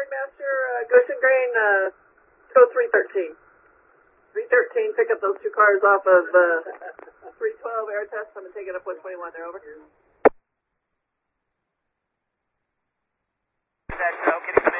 Master, Goshen Grain, code 313. 313, pick up those two cars off of 312 air test. I'm going to take it up 121. They're over. That's okay.